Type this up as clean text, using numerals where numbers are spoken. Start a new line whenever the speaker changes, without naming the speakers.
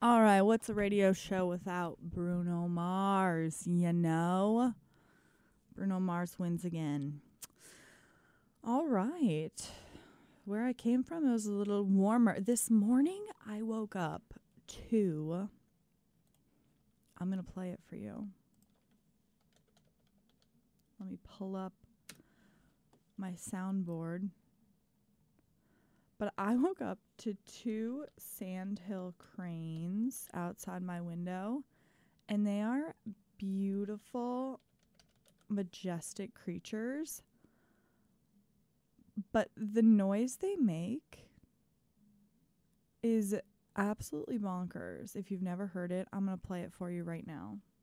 All right, what's a radio show without Bruno Mars? You know? Bruno Mars wins again. All right. Where I came from, it was a little warmer. This morning, I woke up to... I'm going to play it for you. Let me pull up my soundboard. But I woke up to 2 sandhill cranes outside my window, and they are beautiful, majestic creatures. But the noise they make is absolutely bonkers. If you've never heard it, I'm going to play it for you right now.